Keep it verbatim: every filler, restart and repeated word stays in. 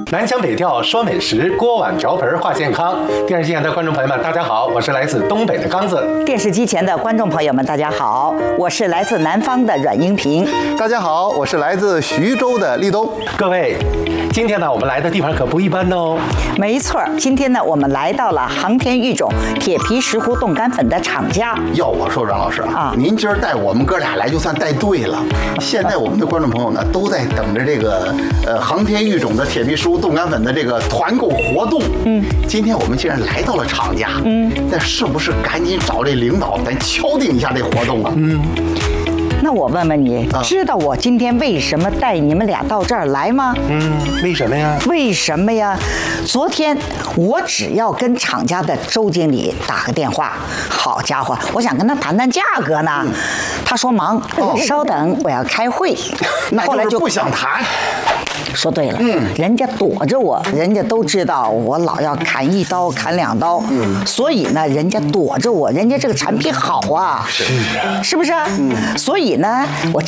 南腔北调说美食，锅碗瓢盆话健康。电视机前的观众朋友们，大家好，我是来自东北的刚子。 电视机前的观众朋友们，大家好，我是来自南方的阮英平。 大家好，我是来自徐州的立冬。 各位，今天呢，我们来的地方可不一般哦。 没错，今天呢，我们来到了航天育种铁皮石斛冻干粉的厂家。 要我说，阮老师啊， 您今儿带我们哥俩来，就算带对了。现在我们的观众朋友呢，都在等着这个呃航天育种的铁皮石斛冻干粉的这个团购活动。嗯，今天我们既然来到了厂家，嗯，那是不是赶紧找这领导，咱敲定一下这活动啊？嗯。 那我问问你， 啊、 知道我今天为什么带你们俩到这儿来吗？ 嗯，为什么呀？ 为什么呀？昨天我只要跟厂家的周经理打个电话，好家伙，我想跟他谈谈价格呢，嗯、他说忙，哦、稍等，我要开会。 那后来就不想谈。 说对了，嗯，人家躲着我，人家都知道我老要砍一刀砍两刀，嗯，所以呢，人家躲着我，人家这个产品好啊， 是是不是？嗯，所以呢，我